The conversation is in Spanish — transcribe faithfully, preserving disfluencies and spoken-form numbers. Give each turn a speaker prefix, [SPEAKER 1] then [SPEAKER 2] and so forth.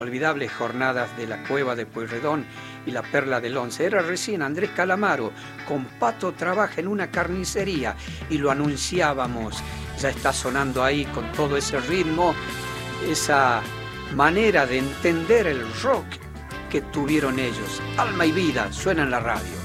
[SPEAKER 1] Olvidables jornadas de la Cueva de Pueyrredón y la Perla del Once. Era recién Andrés Calamaro con Pato trabaja en una carnicería y lo anunciábamos. Ya está sonando ahí con todo ese ritmo, esa manera de entender el rock que tuvieron ellos. Alma y vida suena en la radio.